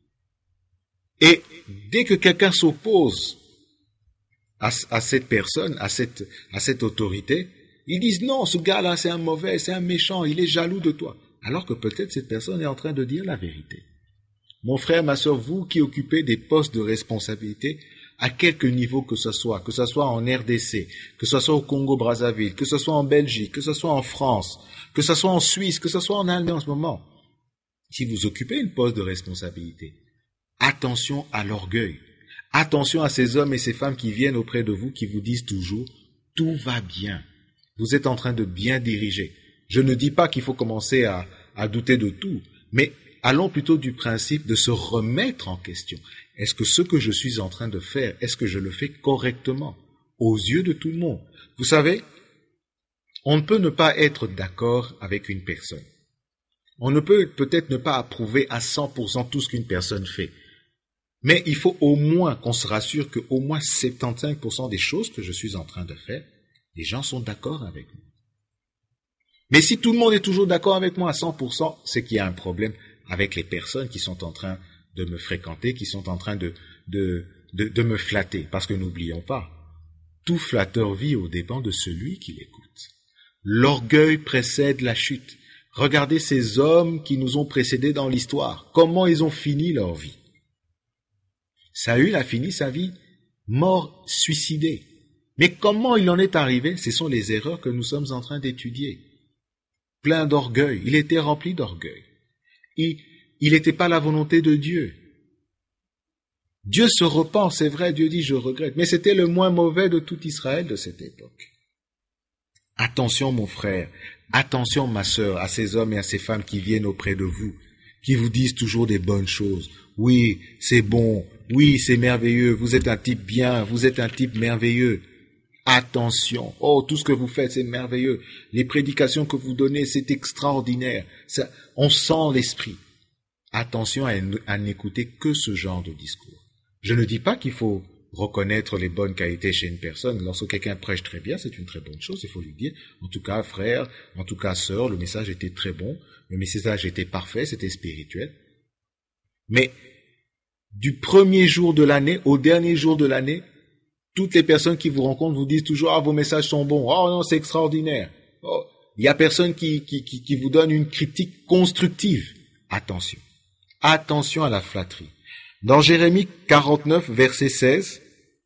Et dès que quelqu'un s'oppose à, à cette personne, à cette, à cette autorité, ils disent non, ce gars-là, c'est un mauvais, c'est un méchant, il est jaloux de toi. Alors que peut-être cette personne est en train de dire la vérité. Mon frère, ma sœur, vous qui occupez des postes de responsabilité, à quelque niveau que ce soit, que ce soit en R D C, que ce soit au Congo-Brazzaville, que ce soit en Belgique, que ce soit en France, que ce soit en Suisse, que ce soit en Allemagne en ce moment, si vous occupez une poste de responsabilité, attention à l'orgueil, attention à ces hommes et ces femmes qui viennent auprès de vous, qui vous disent toujours « tout va bien ». Vous êtes en train de bien diriger. Je ne dis pas qu'il faut commencer à, à douter de tout, mais allons plutôt du principe de se remettre en question. Est-ce que ce que je suis en train de faire, est-ce que je le fais correctement, aux yeux de tout le monde? Vous savez, on ne peut ne pas être d'accord avec une personne. On ne peut peut-être ne pas approuver à cent pour cent tout ce qu'une personne fait. Mais il faut au moins qu'on se rassure que au moins soixante-quinze pour cent des choses que je suis en train de faire, les gens sont d'accord avec moi. Mais si tout le monde est toujours d'accord avec moi à cent pour cent, c'est qu'il y a un problème avec les personnes qui sont en train de me fréquenter, qui sont en train de, de, de, de me flatter. Parce que n'oublions pas, tout flatteur vit aux dépens de celui qui l'écoute. L'orgueil précède la chute. Regardez ces hommes qui nous ont précédés dans l'histoire. Comment ils ont fini leur vie? Saül a fini sa vie mort, suicidé. Mais comment il en est arrivé? Ce sont les erreurs que nous sommes en train d'étudier. Plein d'orgueil. Il était rempli d'orgueil. Il Il n'était pas la volonté de Dieu. Dieu se repent, c'est vrai, Dieu dit « je regrette », mais c'était le moins mauvais de tout Israël de cette époque. Attention mon frère, attention ma sœur, à ces hommes et à ces femmes qui viennent auprès de vous, qui vous disent toujours des bonnes choses. Oui, c'est bon, oui, c'est merveilleux, vous êtes un type bien, vous êtes un type merveilleux. Attention, oh, tout ce que vous faites, c'est merveilleux. Les prédications que vous donnez, c'est extraordinaire. Ça, on sent l'esprit. Attention à, à n'écouter que ce genre de discours. Je ne dis pas qu'il faut reconnaître les bonnes qualités chez une personne. Lorsque quelqu'un prêche très bien, c'est une très bonne chose, il faut lui dire. En tout cas, frère, en tout cas, sœur, le message était très bon, le message était parfait, c'était spirituel. Mais du premier jour de l'année au dernier jour de l'année, toutes les personnes qui vous rencontrent vous disent toujours « Ah, vos messages sont bons. Oh non, c'est extraordinaire. Oh, » Il n'y a personne qui, qui, qui, qui vous donne une critique constructive. Attention. Attention à la flatterie. Dans Jérémie quarante-neuf, verset seize,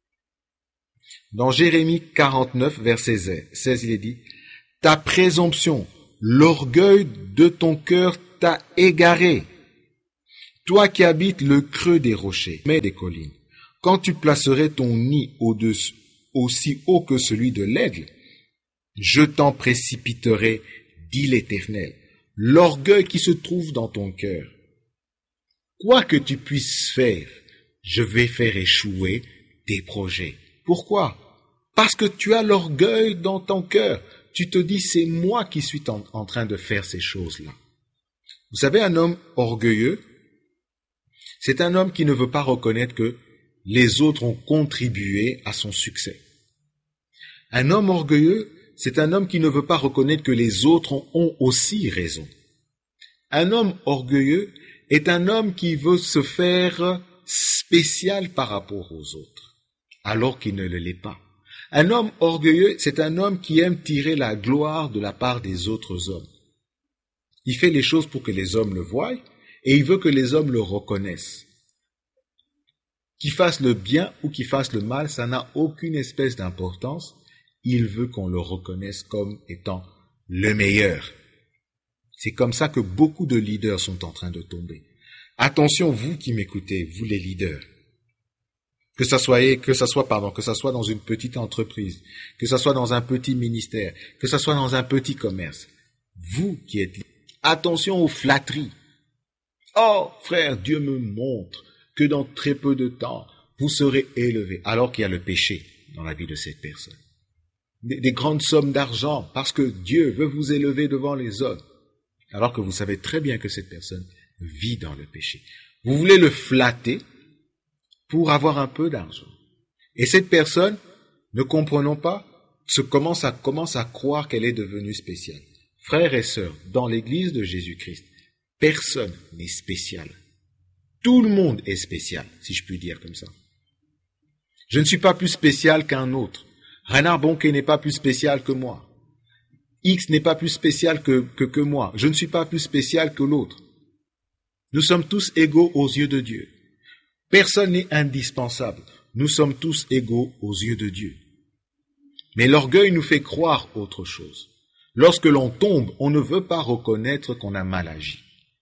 dans Jérémie quarante-neuf, verset seize, il est dit, « Ta présomption, l'orgueil de ton cœur t'a égaré. Toi qui habites le creux des rochers, mais des collines, quand tu placerais ton nid au-dessus, aussi haut que celui de l'aigle, je t'en précipiterai, dit l'Éternel, l'orgueil qui se trouve dans ton cœur. Quoi que tu puisses faire, je vais faire échouer tes projets. » Pourquoi? Parce que tu as l'orgueil dans ton cœur. Tu te dis, c'est moi qui suis en, en train de faire ces choses-là. Vous savez, un homme orgueilleux, c'est un homme qui ne veut pas reconnaître que les autres ont contribué à son succès. Un homme orgueilleux, c'est un homme qui ne veut pas reconnaître que les autres ont, ont aussi raison. Un homme orgueilleux est un homme qui veut se faire spécial par rapport aux autres, alors qu'il ne l'est pas. Un homme orgueilleux, c'est un homme qui aime tirer la gloire de la part des autres hommes. Il fait les choses pour que les hommes le voient et il veut que les hommes le reconnaissent. Qu'il fasse le bien ou qu'il fasse le mal, ça n'a aucune espèce d'importance. Il veut qu'on le reconnaisse comme étant le meilleur. C'est comme ça que beaucoup de leaders sont en train de tomber. Attention, vous qui m'écoutez, vous les leaders. Que ça soit, que ça soit, pardon, que ça soit dans une petite entreprise, que ça soit dans un petit ministère, que ça soit dans un petit commerce. Vous qui êtes, attention aux flatteries. Oh, frère, Dieu me montre que dans très peu de temps, vous serez élevés, alors qu'il y a le péché dans la vie de cette personne. Des, des grandes sommes d'argent, parce que Dieu veut vous élever devant les hommes, alors que vous savez très bien que cette personne vit dans le péché. Vous voulez le flatter pour avoir un peu d'argent. Et cette personne, ne comprenons pas, se commence à, commence à croire qu'elle est devenue spéciale. Frères et sœurs, dans l'église de Jésus-Christ, personne n'est spécial. Tout le monde est spécial, si je puis dire comme ça. Je ne suis pas plus spécial qu'un autre. Reinhard Bonquet n'est pas plus spécial que moi. X n'est pas plus spécial que, que, que moi. Je ne suis pas plus spécial que l'autre. Nous sommes tous égaux aux yeux de Dieu. Personne n'est indispensable. Nous sommes tous égaux aux yeux de Dieu. Mais l'orgueil nous fait croire autre chose. Lorsque l'on tombe, on ne veut pas reconnaître qu'on a mal agi.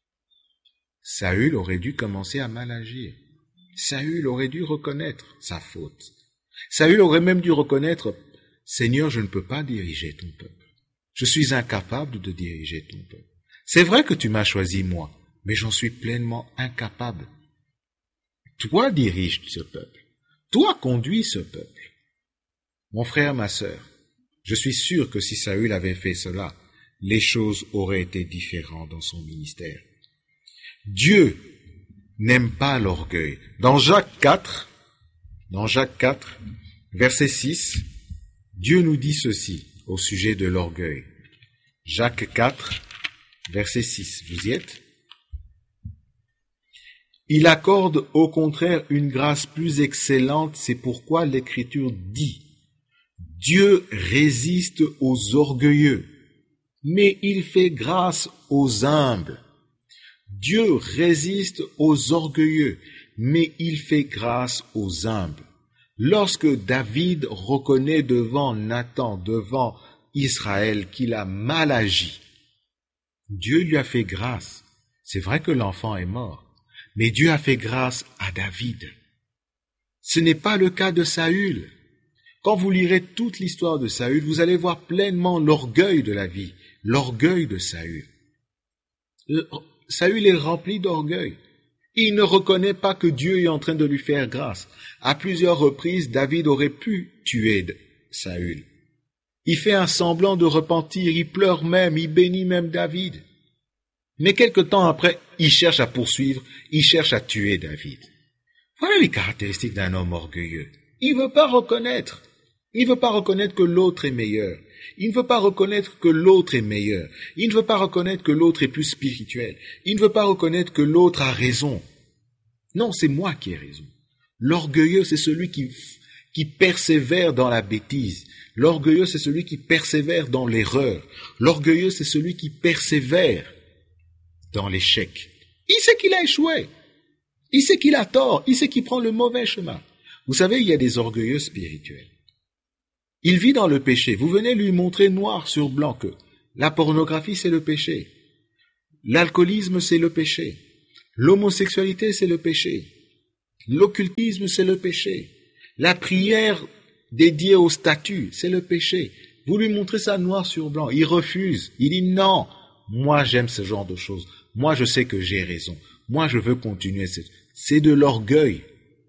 Saül aurait dû commencer à mal agir. Saül aurait dû reconnaître sa faute. Saül aurait même dû reconnaître, « Seigneur, je ne peux pas diriger ton peuple. Je suis incapable de diriger ton peuple. C'est vrai que tu m'as choisi moi, mais j'en suis pleinement incapable. Toi dirige ce peuple. Toi conduis ce peuple. » Mon frère, ma sœur, je suis sûr que si Saül avait fait cela, les choses auraient été différentes dans son ministère. Dieu n'aime pas l'orgueil. Dans Jacques quatre, dans Jacques quatre, verset six, Dieu nous dit ceci au sujet de l'orgueil. Jacques quatre, verset six, vous y êtes? Il accorde au contraire une grâce plus excellente, c'est pourquoi l'Écriture dit « Dieu résiste aux orgueilleux, mais il fait grâce aux humbles. » Dieu résiste aux orgueilleux, mais il fait grâce aux humbles. Lorsque David reconnaît devant Nathan, devant Israël, qu'il a mal agi, Dieu lui a fait grâce. C'est vrai que l'enfant est mort, mais Dieu a fait grâce à David. Ce n'est pas le cas de Saül. Quand vous lirez toute l'histoire de Saül, vous allez voir pleinement l'orgueil de la vie, l'orgueil de Saül. Saül est rempli d'orgueil. Il ne reconnaît pas que Dieu est en train de lui faire grâce. À plusieurs reprises, David aurait pu tuer Saül. Il fait un semblant de repentir, il pleure même, il bénit même David. Mais quelque temps après, il cherche à poursuivre, il cherche à tuer David. Voilà les caractéristiques d'un homme orgueilleux. Il ne veut pas reconnaître. Il ne veut pas reconnaître que l'autre est meilleur. Il ne veut pas reconnaître que l'autre est meilleur. Il ne veut pas reconnaître que l'autre est plus spirituel. Il ne veut pas reconnaître que l'autre a raison. Non, c'est moi qui ai raison. L'orgueilleux, c'est celui qui, qui persévère dans la bêtise. L'orgueilleux, c'est celui qui persévère dans l'erreur. L'orgueilleux, c'est celui qui persévère dans l'échec. Il sait qu'il a échoué. Il sait qu'il a tort, il sait qu'il prend le mauvais chemin. Vous savez, il y a des orgueilleux spirituels. Il vit dans le péché. Vous venez lui montrer noir sur blanc que la pornographie, c'est le péché. L'alcoolisme, c'est le péché. L'homosexualité, c'est le péché. L'occultisme, c'est le péché. La prière dédiée au statut, c'est le péché. Vous lui montrez ça noir sur blanc. Il refuse. Il dit non. Moi, j'aime ce genre de choses. Moi, je sais que j'ai raison. Moi, je veux continuer. C'est de l'orgueil.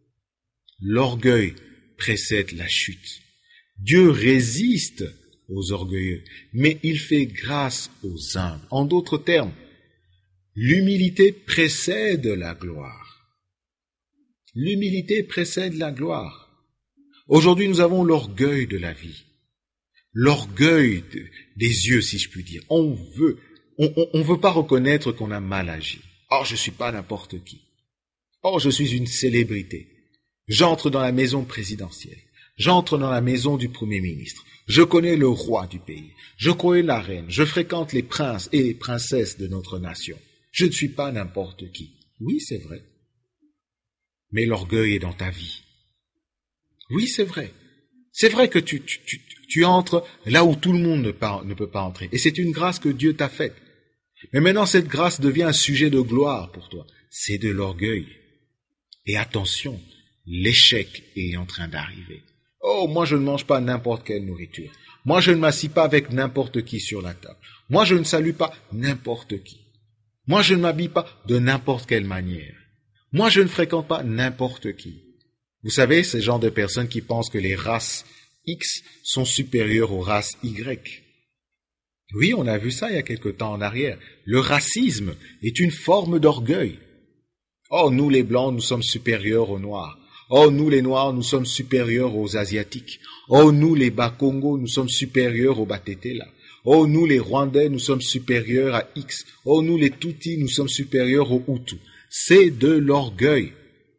L'orgueil précède la chute. Dieu résiste aux orgueilleux, mais il fait grâce aux humbles. En d'autres termes, l'humilité précède la gloire. L'humilité précède la gloire. Aujourd'hui, nous avons l'orgueil de la vie. L'orgueil de, des yeux, si je puis dire. On veut, on, on, on veut pas reconnaître qu'on a mal agi. Oh, je suis pas n'importe qui. Oh, je suis une célébrité. J'entre dans la maison présidentielle. J'entre dans la maison du Premier ministre. Je connais le roi du pays. Je connais la reine. Je fréquente les princes et les princesses de notre nation. Je ne suis pas n'importe qui. Oui, c'est vrai. Mais l'orgueil est dans ta vie. Oui, c'est vrai. C'est vrai que tu, tu, tu, tu entres là où tout le monde ne, pas, ne peut pas entrer. Et c'est une grâce que Dieu t'a faite. Mais maintenant, cette grâce devient un sujet de gloire pour toi. C'est de l'orgueil. Et attention, l'échec est en train d'arriver. Oh, moi je ne mange pas n'importe quelle nourriture. Moi je ne m'assis pas avec n'importe qui sur la table. Moi je ne salue pas n'importe qui. Moi je ne m'habille pas de n'importe quelle manière. Moi je ne fréquente pas n'importe qui. Vous savez, ces genres de personnes qui pensent que les races X sont supérieures aux races Y. Oui, on a vu ça il y a quelque temps en arrière. Le racisme est une forme d'orgueil. Oh, nous les Blancs, nous sommes supérieurs aux Noirs. Oh, nous les Noirs, nous sommes supérieurs aux Asiatiques. Oh, nous les Bas-Congo, nous sommes supérieurs aux Batetela. Oh, nous les Rwandais, nous sommes supérieurs à X. Oh, nous les Tutsis, nous sommes supérieurs aux Hutus. C'est de l'orgueil.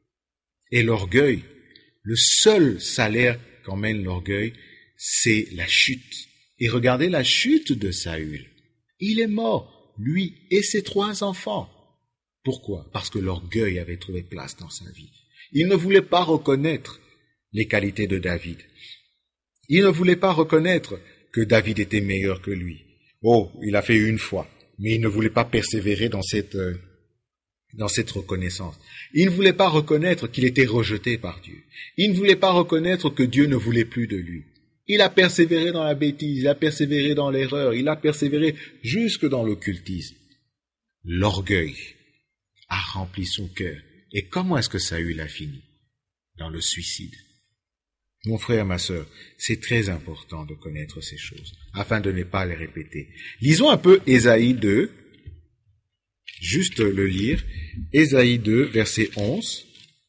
Et l'orgueil, le seul salaire qu'emmène l'orgueil, c'est la chute. Et regardez la chute de Saül. Il est mort, lui et ses trois enfants. Pourquoi? Parce que l'orgueil avait trouvé place dans sa vie. Il ne voulait pas reconnaître les qualités de David. Il ne voulait pas reconnaître que David était meilleur que lui. Oh, il a fait une fois, mais il ne voulait pas persévérer dans cette, euh, dans cette reconnaissance. Il ne voulait pas reconnaître qu'il était rejeté par Dieu. Il ne voulait pas reconnaître que Dieu ne voulait plus de lui. Il a persévéré dans la bêtise, il a persévéré dans l'erreur, il a persévéré jusque dans l'occultisme. L'orgueil a rempli son cœur. Et comment est-ce que Saül a fini? Dans le suicide. Mon frère, ma sœur, c'est très important de connaître ces choses, afin de ne pas les répéter. Lisons un peu Ésaïe deux, juste le lire. Ésaïe deux, verset onze.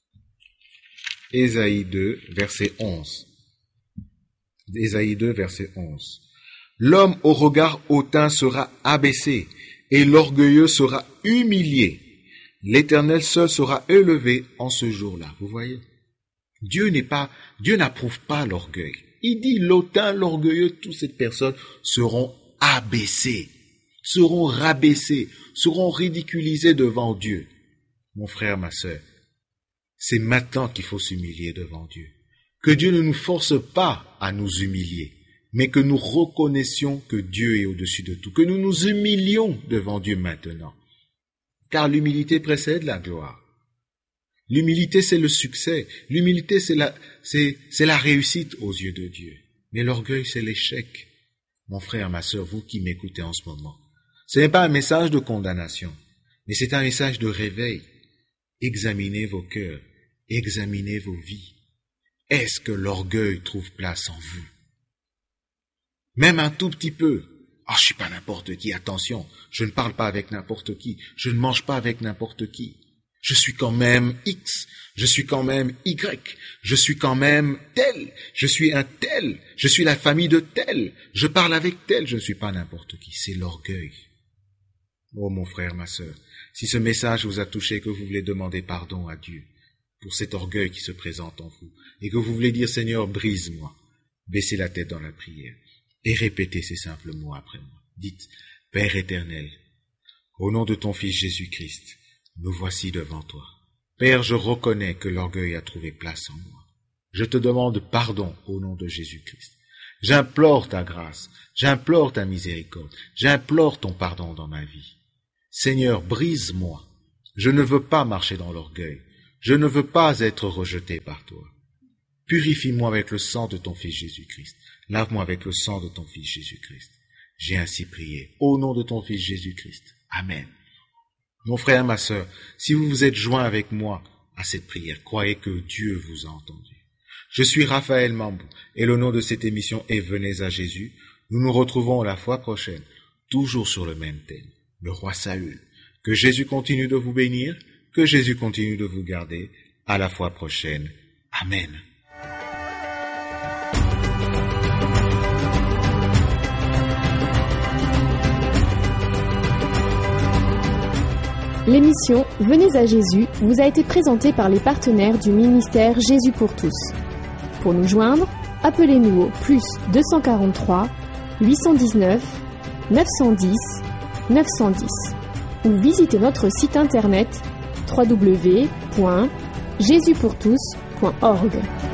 Ésaïe deux, verset onze. Ésaïe deux, verset onze. L'homme au regard hautain sera abaissé, et l'orgueilleux sera humilié. L'Éternel seul sera élevé en ce jour-là. Vous voyez? Dieu n'est pas, Dieu n'approuve pas l'orgueil. Il dit l'hautain, l'orgueilleux, toutes ces personnes seront abaissées, seront rabaissées, seront ridiculisées devant Dieu. Mon frère, ma sœur, c'est maintenant qu'il faut s'humilier devant Dieu. Que Dieu ne nous force pas à nous humilier, mais que nous reconnaissions que Dieu est au-dessus de tout, que nous nous humilions devant Dieu maintenant. Car l'humilité précède la gloire. L'humilité, c'est le succès. L'humilité, c'est la, c'est, c'est la réussite aux yeux de Dieu. Mais l'orgueil, c'est l'échec. Mon frère, ma sœur, vous qui m'écoutez en ce moment, ce n'est pas un message de condamnation, mais c'est un message de réveil. Examinez vos cœurs, examinez vos vies. Est-ce que l'orgueil trouve place en vous? Même un tout petit peu. Ah, oh, je suis pas n'importe qui, attention, je ne parle pas avec n'importe qui, je ne mange pas avec n'importe qui. Je suis quand même X, je suis quand même Y, je suis quand même tel, je suis un tel, je suis la famille de tel, je parle avec tel, je ne suis pas n'importe qui, c'est l'orgueil. Oh mon frère, ma sœur, si ce message vous a touché, que vous voulez demander pardon à Dieu pour cet orgueil qui se présente en vous, et que vous voulez dire Seigneur, brise-moi, baissez la tête dans la prière. Et répétez ces simples mots après moi. Dites, Père éternel, au nom de ton Fils Jésus-Christ, nous voici devant toi. Père, je reconnais que l'orgueil a trouvé place en moi. Je te demande pardon au nom de Jésus-Christ. J'implore ta grâce, j'implore ta miséricorde, j'implore ton pardon dans ma vie. Seigneur, brise-moi. Je ne veux pas marcher dans l'orgueil. Je ne veux pas être rejeté par toi. Purifie-moi avec le sang de ton Fils Jésus-Christ. Lave-moi avec le sang de ton Fils Jésus-Christ. J'ai ainsi prié, au nom de ton Fils Jésus-Christ. Amen. Mon frère, ma sœur, si vous vous êtes joints avec moi à cette prière, croyez que Dieu vous a entendu. Je suis Raphaël Mambou, et le nom de cette émission est Venez à Jésus. Nous nous retrouvons la fois prochaine, toujours sur le même thème, le roi Saül. Que Jésus continue de vous bénir, que Jésus continue de vous garder. À la fois prochaine. Amen. L'émission Venez à Jésus vous a été présentée par les partenaires du ministère Jésus pour tous. Pour nous joindre, appelez-nous au plus deux cent quarante-trois, huit cent dix-neuf, neuf cent dix, neuf cent dix ou visitez notre site internet w w w point jésus pour tous point org.